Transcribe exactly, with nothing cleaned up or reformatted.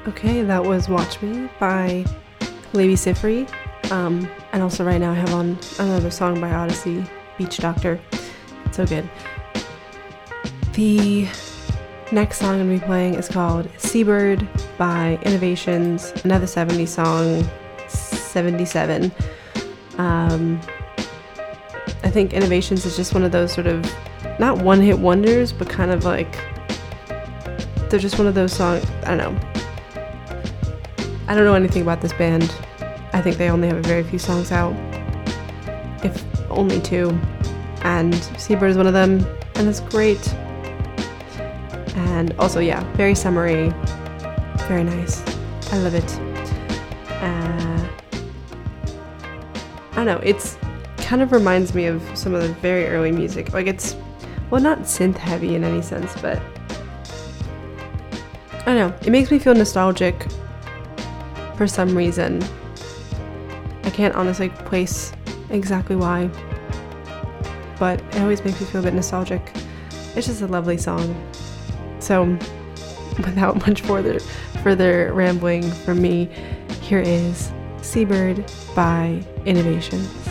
Okay, that was Watch Me by Labi Siffre. Um, and also right now I have on another song by Odyssey, Beach Doctor. It's so good. The next song I'm going to be playing is called Seabird by Innovations, another seventies song, seventy-seven. Um, I think Innovations is just one of those sort of, not one-hit wonders, but kind of like, they're just one of those songs, I don't know. I don't know anything about this band. I think they only have a very few songs out, if only two. And Seabird is one of them, and it's great. And also, yeah, very summery, very nice. I love it. Uh, I don't know, it's kind of reminds me of some of the very early music. Like it's, well, not synth heavy in any sense, but I don't know, it makes me feel nostalgic for some reason. I can't honestly place exactly why, but it always makes me feel a bit nostalgic. It's just a lovely song. So without much further further rambling from me, here is Seabird by Innovations.